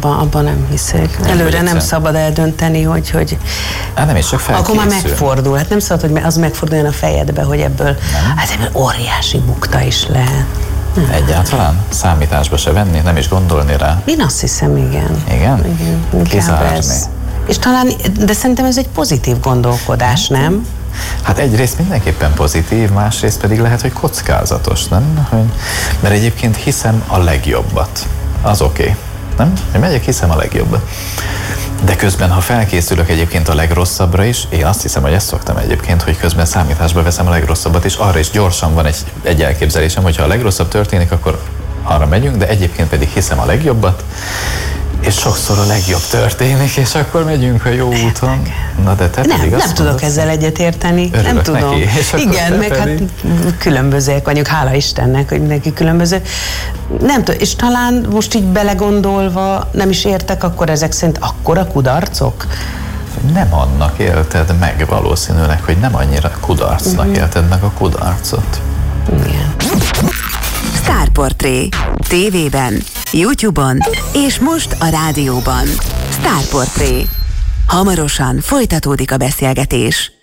abban nem hiszek. Előre nem szabad eldönteni, hogy Hát nem is, csak felkészül. akkor már megfordul. Hát nem szabad, hogy az megforduljon a fejedbe, hogy ebből óriási bukta is lehet. Egyáltalán? Számításba se venni, nem is gondolni rá? Én azt hiszem, igen. Igen? Kizárni. És talán, de szerintem ez egy pozitív gondolkodás, nem? Hát egyrészt mindenképpen pozitív, másrészt pedig lehet, hogy kockázatos, nem? Mert egyébként hiszem a legjobbat. Az oké. Nem? Hogy megyek, hiszem a legjobbat. De közben, ha felkészülök egyébként a legrosszabbra is, én azt hiszem, hogy ezt szoktam egyébként, hogy közben számításba veszem a legrosszabbat, és arra is gyorsan van egy elképzelésem, hogyha a legrosszabb történik, akkor arra megyünk, de egyébként pedig hiszem a legjobbat, és sokszor a legjobb történik, és akkor megyünk a jó úton. Na de te pedig nem tudok ezzel egyetérteni. Nem tudom. Neki, igen, meg hát különbözőek vagyunk, hála Istennek, hogy mindenki különböző. Nem tudom, és talán most így belegondolva nem is értek, akkor ezek szerint akkora kudarcok? Nem annak élted meg valószínűleg, hogy nem annyira kudarcnak élted meg a kudarcot. Igen. Sztárportré. TV-ben, YouTube-on és most a rádióban. Sztárportré. Hamarosan folytatódik a beszélgetés.